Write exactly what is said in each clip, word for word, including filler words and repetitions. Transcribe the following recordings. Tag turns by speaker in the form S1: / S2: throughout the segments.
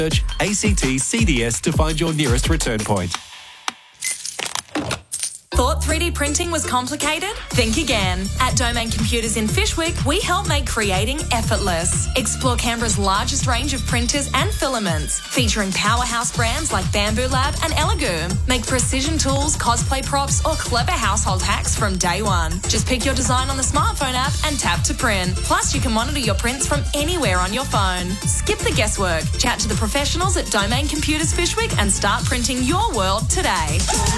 S1: Search A C T C D S to find your nearest return point.
S2: Thought three D printing was complicated? Think again. At Domain Computers in Fyshwick, we help make creating effortless. Explore Canberra's largest range of printers and filaments, featuring powerhouse brands like Bamboo Lab and Elegoo. Make precision tools, cosplay props, or clever household hacks from day one. Just pick your design on the smartphone app and tap to print. Plus, you can monitor your prints from anywhere on your phone. Skip the guesswork. Chat to the professionals at Domain Computers Fyshwick and start printing your world today.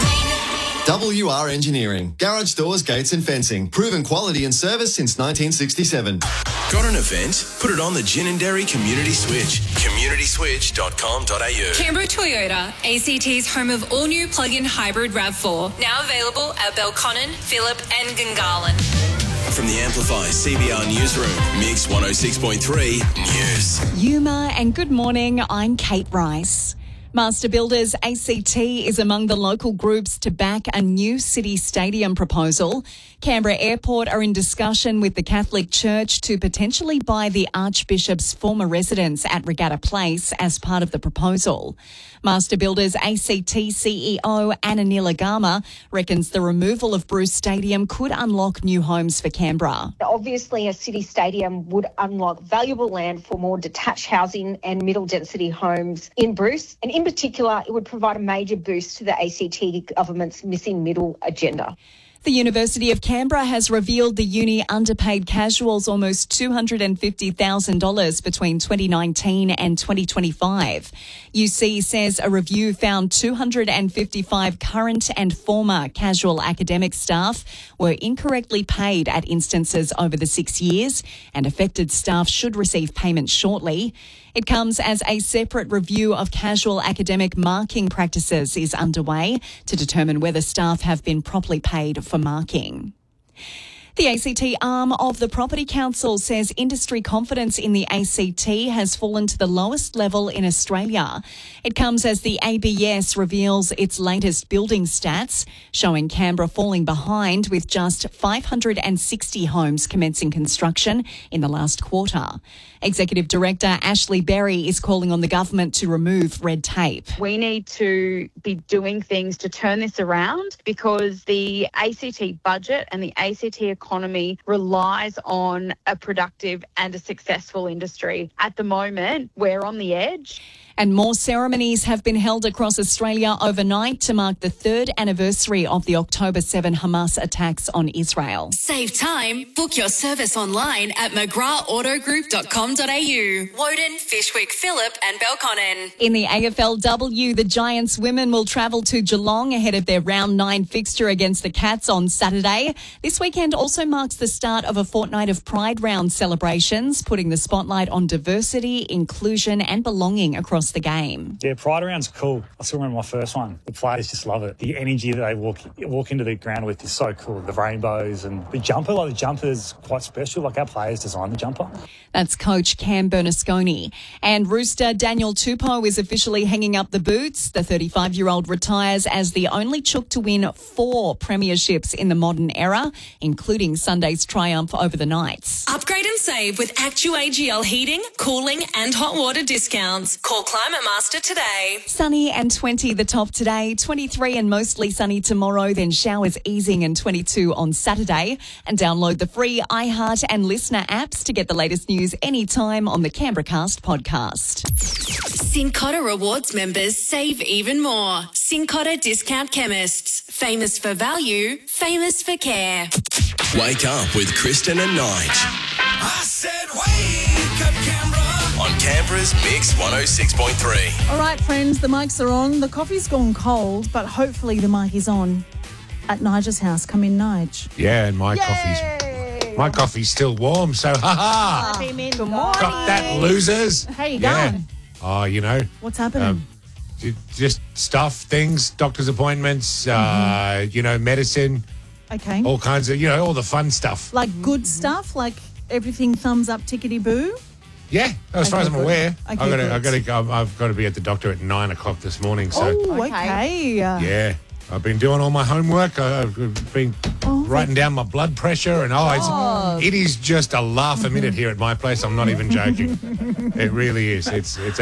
S3: W R Engineering. Garage doors, gates and fencing. Proven quality and service since nineteen sixty-seven.
S4: Got an event? Put it on the Ginninderry Community Switch. community switch dot com dot a u.
S5: Canberra Toyota, A C T's home of all-new plug-in hybrid RAV four. Now available at Belconnen, Phillip and Gungahlin.
S4: From the Amplify C B R Newsroom, Mix one oh six point three News.
S6: Yuma and good morning, I'm Kate Rice. Master Builders A C T is among the local groups to back a new city stadium proposal. Canberra Airport are in discussion with the Catholic Church to potentially buy the Archbishop's former residence at Regatta Place as part of the proposal. Master Builders A C T C E O Anna Nilagama reckons the removal of Bruce Stadium could unlock new homes for Canberra.
S7: Obviously, a city stadium would unlock valuable land for more detached housing and middle density homes in Bruce. And in particular, it would provide a major boost to the A C T government's missing middle agenda.
S6: The University of Canberra has revealed the uni underpaid casuals almost two hundred fifty thousand dollars between twenty nineteen and twenty twenty-five. U C says a review found two hundred fifty-five current and former casual academic staff were incorrectly paid at instances over the six years, and affected staff should receive payment shortly. It comes as a separate review of casual academic marking practices is underway to determine whether staff have been properly paid for marking. The A C T arm of the Property Council says industry confidence in the A C T has fallen to the lowest level in Australia. It comes as the A B S reveals its latest building stats, showing Canberra falling behind with just five hundred sixty homes commencing construction in the last quarter. Executive Director Ashley Berry is calling on the government to remove red tape.
S8: We need to be doing things to turn this around because the A C T budget and the A C T economy relies on a productive and a successful industry. At the moment, we're on the edge.
S6: And more ceremonies have been held across Australia overnight to mark the third anniversary of the October seventh Hamas attacks on Israel.
S5: Save time. Book your service online at mcgrath auto group dot com dot a u. Woden, Fyshwick, Phillip and Belconnen.
S6: In the A F L W, the Giants women will travel to Geelong ahead of their round nine fixture against the Cats on Saturday. This weekend also marks the start of a fortnight of Pride Round celebrations, putting the spotlight on diversity, inclusion and belonging across the game.
S9: Yeah, Pride Round's cool. I still remember my first one. The players just love it. The energy that they walk walk into the ground with is so cool. The rainbows and the jumper, like the jumper's quite special. Like our players designed the jumper.
S6: That's coach Cam Bernasconi. And Rooster Daniel Tupou is officially hanging up the boots. The thirty-five-year-old retires as the only Chook to win four premierships in the modern era, including Sunday's triumph over the Knights.
S2: Upgrade and save with Actu A G L heating, cooling and hot water discounts. Call Climate Master today.
S6: Sunny and twenty the top today, twenty-three and mostly sunny tomorrow, then showers easing and twenty-two on Saturday. And download the free iHeart and Listener apps to get the latest news anytime on the Canberra Cast podcast.
S5: Cincotta Rewards members save even more. Cincotta Discount Chemists. Famous for value, famous for care.
S4: Wake up with Kristen and Nige.
S10: I said wake up, Canberra.
S4: On Canberra's Mix one oh six point three.
S11: All right, friends, the mics are on. The coffee's gone cold, but hopefully the mic is on at Nigel's house. Come in, Nige.
S12: Yeah, and my
S11: Yay!
S12: coffee's my coffee's still warm, so ha ha.
S11: Good morning.
S12: Got that, losers.
S11: How you
S12: yeah.
S11: going?
S12: Oh, you know.
S11: What's happening?
S12: Um, j- just stuff, things, doctor's appointments,
S11: Mm-hmm.
S12: uh, you know, medicine,
S11: Okay.
S12: all kinds of, you know, all the fun stuff.
S11: Like good stuff? Like everything thumbs up, tickety-boo?
S12: Yeah, as far
S11: Okay,
S12: as I'm
S11: good.
S12: aware.
S11: Okay,
S12: I've got to,
S11: good.
S12: I've got to go. I've got to be at the doctor at nine o'clock this morning. So
S11: Oh, okay.
S12: yeah, I've been doing all my homework. I've been
S11: Oh,
S12: writing down my blood pressure, and oh, it's, it is just a laugh a minute here at my place. I'm not even joking. It really is. It's it's.